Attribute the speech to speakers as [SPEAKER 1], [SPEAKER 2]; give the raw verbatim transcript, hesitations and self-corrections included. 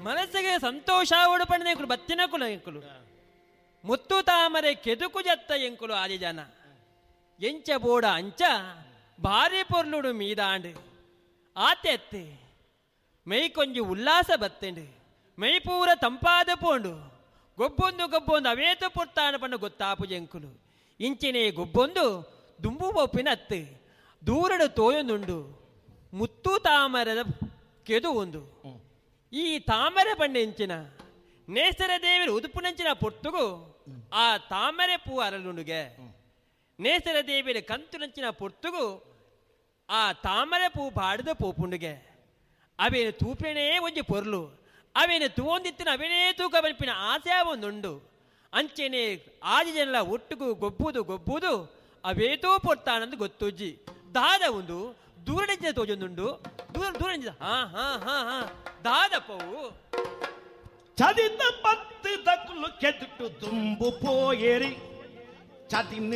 [SPEAKER 1] ಮನಸ್ಸಿಗೆ ಸಂತೋಷ ಓಡುಪಣ್ಣ ಎಂಕುಲು ಬತ್ತಿನ ಕುಲ ಎಂಕುಲು ಮುತ್ತು ತಾಮರೆ ಕೆದುಕು ಜತ್ತ ಎಂಕುಲು ಆದಿ ಜನ ಎಂಚ ಬೋಡ ಅಂಚ ಭಾರಿ ಪೊರ್ಲುಡು ಮೀದಾಂಡು ಆತೆತ್ತೆ ಮೈ ಕೊಂಜಿ ಉಲ್ಲಾಸ ಬತ್ತೆಂಡು ಮೈ ಪೂರ ತಂಪಾದ ಪೋಂಡು ಗೊಬ್ಬೊಂದು ಗೊಬ್ಬೊಂದು ಅವೇತು ಪುರ್ತಾನ ಪಣ್ಣ ಗೊತ್ತಾಪು ಜಂಕುಲು ಇಂಚಿನೇ ಗೊಬ್ಬೊಂದು ದುಂಬು ಬೊಪ್ಪಿನ ಅತ್ತೆ ದೂರಡು ತೋಯೊಂದುಂಡು ಮುತ್ತು ತಾಮರದ ಕೆದು ಒಂದು ಈ ತಾಮರೆ ಬಣ್ಣ ಎಂಚಿನ ನೇಸರ ದೇವಿರ ಉದುಪುನಂಚಿನ ಪೊರ್ತುಗು ಆ ತಾಮರೆ ಪೂ ಅರಲುಂಡುಗೆ ನೇಸರ ದೇವಿರ ಕಂತುನಂಚಿನ ಪೊರ್ತುಗು ಆ ತಾಮರೆ ಪೂ ಬಾಡದ ಪೋಪುಂಡುಗೆ ಅವೇನು ತೂಪೇಣೇ ಒಂಜಿ ಪೊರ್ಲು ಅವೇನು ತೂವೊಂದಿತ್ತಿನ ಅವೇನೇ ತೂಕ ಬಲ್ಪಿನ ಆಸೆ ಒಂದುಂಡು ಅಂಚೆನೆ ಆದಿ ಜನ ಒಟ್ಟಿಗೂ ಗೊಬ್ಬುದು ಗೊಬ್ಬುದು ಅವೇತೋ ಪೊರ್ತಾನಂದು ಗೊತ್ತುಜ್ಜಿ ದಾದ ಒಂದು ದೂರಡಿಂದ ತೋಜೊಂದುಂಡು ದೂರ ದೂರ ಹಾ ಹಾ ಹಾ ಹಾ ದಾದಪ್ಪವು
[SPEAKER 2] ಚದಿತ ಪತ್ತು ತಕ್ಕಲು ಕೆಟ್ಟು ತುಂಬು ಪೋಯೇರಿ ಚದಿನ